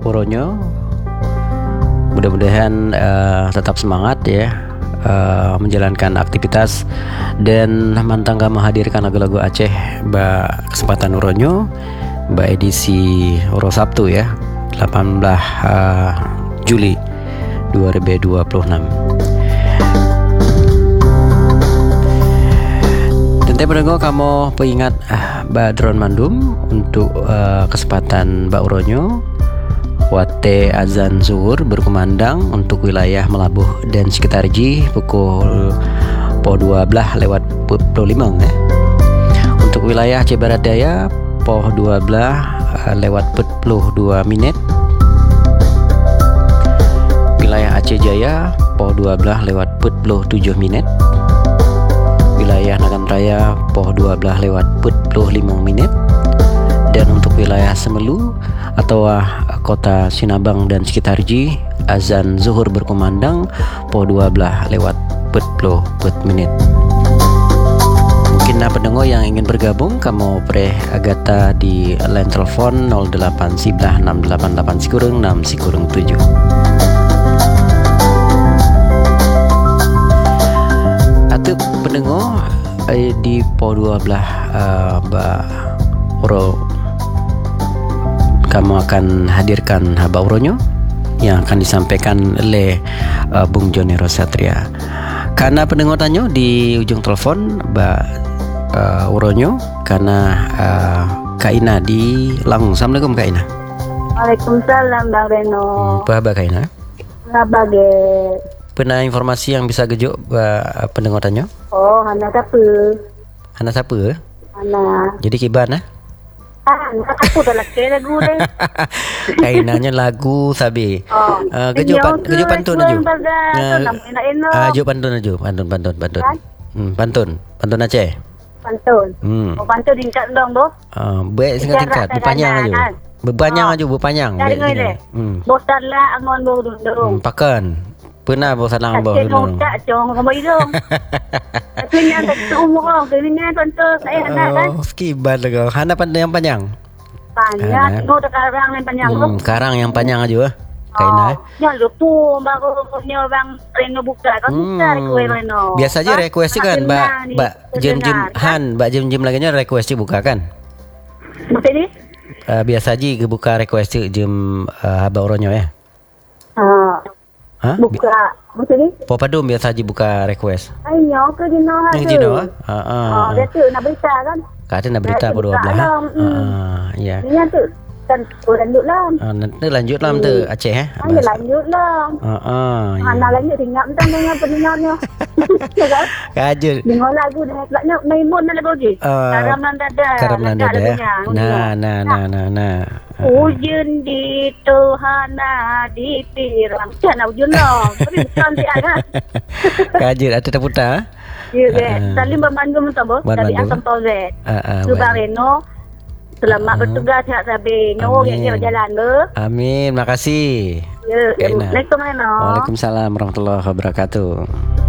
Uronyo. Mudah-mudahan tetap semangat ya, menjalankan aktivitas dan mantangga menghadirkan lagu-lagu Aceh kesempatan Uronyo edisi Uro Sabtu ya, 18 Juli 2026. Tentu pendengar kamu peingat Badron Mandum untuk kesempatan Uronyo. Wate azan zuhur berkumandang untuk wilayah Melabuh dan sekitar Ji pukul 12 lewat 25 ya. Untuk wilayah Aceh Barat Daya 12 lewat 42 menit. Wilayah Aceh Jaya 12 lewat 47 menit. Wilayah Nagan Raya 12 lewat 45 menit. Dan untuk wilayah Semelu atau kota Sinabang dan sekitar Ji, azan zuhur berkumandang 12 lewat 40 menit. Mungkin pendengar yang ingin bergabung, kamu pre Agatha di line telepon 08 688 607. Atau pendengar di po 12 Uro kamu akan hadirkan Uronyo yang akan disampaikan oleh Bung Joni Rosatria. Karena pendengar tanya di ujung telepon Uronyo, karena Kak Ina di Langung. Assalamualaikum Kak Ina. Waalaikumsalam Bang Reno. Apa kabar Kak Ina? Ngabage. Pernah informasi yang bisa gejuk pendengar tanya? Oh, hana siapa? Hana siapa? Hana. Jadi kiban Aku dah laki lagu deh. Kainannya lagu sabi. Gejuk pantun aju. Aju pantun aju. Pantun Aceh. Pantun. Oh, pantun tingkat dong, Bo. Baik singkat tingkat. Berpanjang aju. Berpanjang aju, berpanjang. Bosanlah angon bo dulu. Pakan. Pernah bosan lang bo dulu. Tak cong kamu hidung. Kena tak umur kena pantun saya nak kan. Skiban lah kau. Hana pantun yang panjang. Panjang. Kau dah karang yang panjang tu. Karang yang panjang aja. Kaina. Ya lupa baru punya Bang Reno buka. Kau buka request Reno. Biasa aja request kan, Mbak jam-jam Han, Mbak jam-jam laginya request buka kan? Macam ni? Biasa aja buka request jam Uronyo ya. Buka macam ni? Popadum biasa aja buka request. Ayo ke Jino lah tu. Jino dia tu nak berita kan? Kata nak berita pada 12 ya. Ini tu kan lanjut lah. Nanti lanjut lah tu Aceh lanjut lah. Anak lanjut tinggal tentang dengan pendengarnya. Kajul. Dengar lagu dengan sebabnya Maimun lagu lagi. Karam Nanda. Nah. Ujun di Tuhana di Pirang. Jangan ujun lah. Tapi bukan dia kan. Kajul ada terputar. Ya, Salim Bandung Tabo dari Asam Tozet. Bang Reno. Selamat bertugas sihat sabi. Nyowo yang berjalan ke. Amin, makasih. Ya, Assalamualaikum Reno. Waalaikumsalam warahmatullahi wabarakatuh.